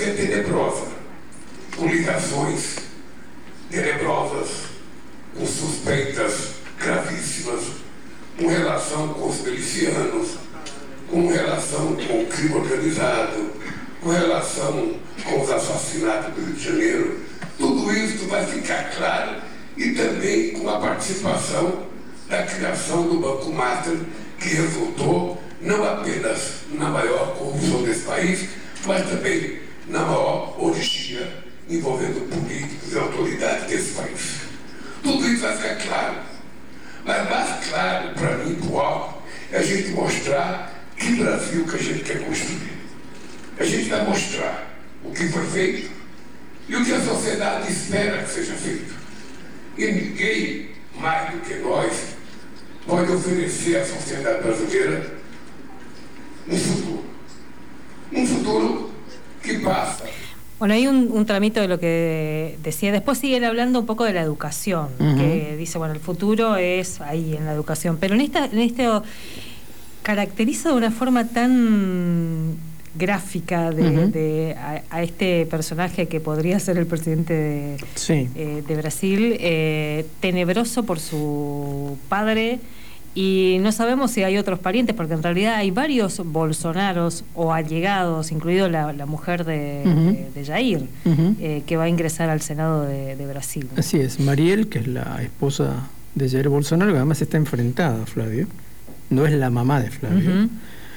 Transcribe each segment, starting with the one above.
é tenebrosa, com ligações tenebrosas, com suspeitas gravíssimas, com relação com os milicianos, com relação com o crime organizado, com relação com os assassinatos do Rio de Janeiro. Tudo isso vai ficar claro, e também com a participação da criação do Banco Master, que resultou não apenas na maior corrupção desse país, mas também na maior orgia envolvendo políticos e autoridades desse país. Tudo isso vai ficar claro. Mas mais claro para mim, para o Alckmin, é a gente mostrar que Brasil que a gente quer construir. A gente vai mostrar o que foi feito e o que a sociedade espera que seja feito. E ninguém, mais do que nós, pode oferecer à sociedade brasileira um futuro. Un futuro que pasa. Bueno, hay un tramito de lo que decía. Después siguen hablando un poco de la educación, que dice, bueno, el futuro es ahí en la educación. Pero en esto caracteriza de una forma tan gráfica a este personaje que podría ser el presidente de Brasil, tenebroso por su padre. Y no sabemos si hay otros parientes, porque en realidad hay varios Bolsonaros o allegados, incluido la mujer de Jair, que va a ingresar al Senado de Brasil. Así es, Mariel, que es la esposa de Jair Bolsonaro, que además está enfrentada a Flavio, no es la mamá de Flavio,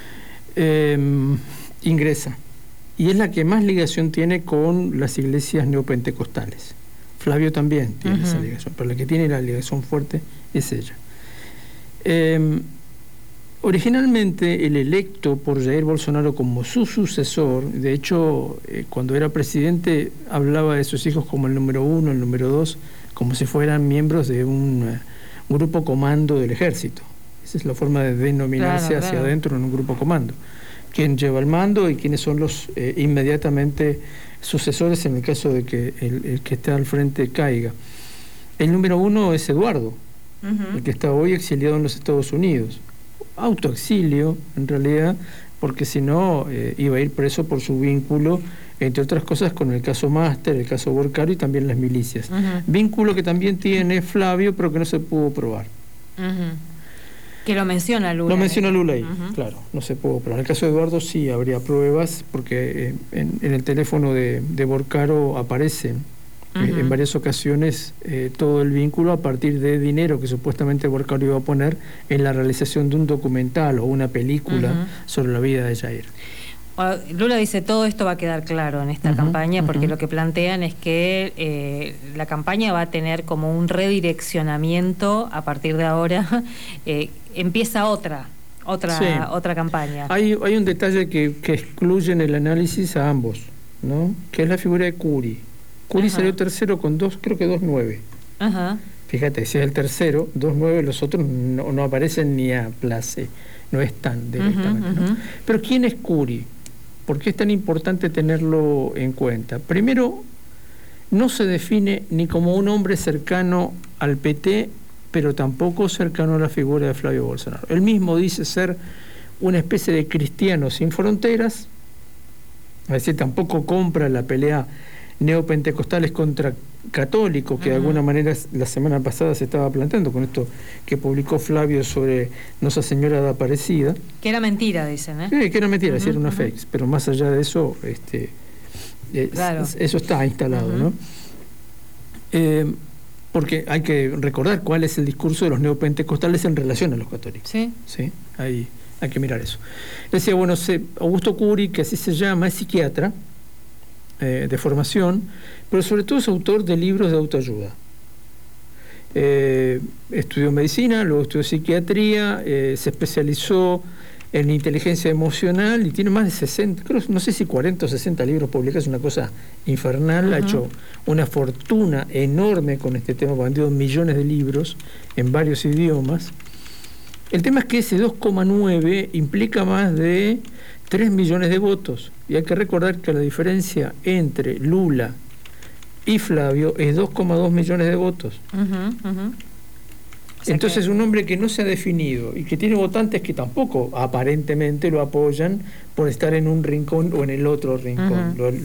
ingresa. Y es la que más ligación tiene con las iglesias neopentecostales. Flavio también tiene esa ligación, pero la que tiene la ligación fuerte es ella. Originalmente el electo por Jair Bolsonaro como su sucesor, de hecho cuando era presidente hablaba de sus hijos como el número 1, el número 2, como si fueran miembros de un grupo comando del ejército. Esa es la forma de denominarse hacia adentro en un grupo comando. Quién lleva el mando y quiénes son los inmediatamente sucesores en el caso de que el que está al frente caiga. El número 1 es Eduardo, el que está hoy exiliado en los Estados Unidos. Autoexilio, en realidad, porque si no iba a ir preso por su vínculo, entre otras cosas, con el caso Master, el caso Borcaro y también las milicias. Vínculo que también tiene Flavio, pero que no se pudo probar. Que lo menciona Lula. Lo menciona Lula ahí, claro, no se pudo probar. En el caso de Eduardo sí habría pruebas, porque en el teléfono de Borcaro aparece en varias ocasiones todo el vínculo a partir de dinero que supuestamente Borcaro iba a poner en la realización de un documental o una película sobre la vida de Jair. Lula dice todo esto va a quedar claro en esta campaña, porque lo que plantean es que la campaña va a tener como un redireccionamiento a partir de ahora. Empieza otra campaña. Hay un detalle que excluye en el análisis a ambos, ¿no? Que es la figura de Curi. Curi salió tercero con creo que 2.9. Fíjate, si es el tercero, 2.9, los otros no aparecen ni a place, no están directamente. ¿No? Pero ¿quién es Curi? ¿Por qué es tan importante tenerlo en cuenta? Primero, no se define ni como un hombre cercano al PT, pero tampoco cercano a la figura de Flavio Bolsonaro. Él mismo dice ser una especie de cristiano sin fronteras, es decir, tampoco compra la pelea neopentecostales contra católicos, que de alguna manera la semana pasada se estaba planteando con esto que publicó Flavio sobre Nuestra Señora de Aparecida. Que era mentira, dicen, ¿eh? Que era mentira, era una fake, pero más allá de eso, claro, eso está instalado, ¿no? Porque hay que recordar cuál es el discurso de los neopentecostales en relación a los católicos. Sí, hay que mirar eso. Decía, bueno, Augusto Curi, que así se llama, es psiquiatra de formación, pero sobre todo es autor de libros de autoayuda. Estudió medicina, luego estudió psiquiatría, se especializó en inteligencia emocional y tiene más de 60, creo, no sé si 40 o 60 libros publicados, una cosa infernal. Ha hecho una fortuna enorme con este tema, ha vendido millones de libros en varios idiomas. El tema es que ese 2,9 implica más de 3 millones de votos, y hay que recordar que la diferencia entre Lula y Flavio es 2,2 millones de votos. Entonces un hombre que no se ha definido y que tiene votantes que tampoco aparentemente lo apoyan por estar en un rincón o en el otro rincón.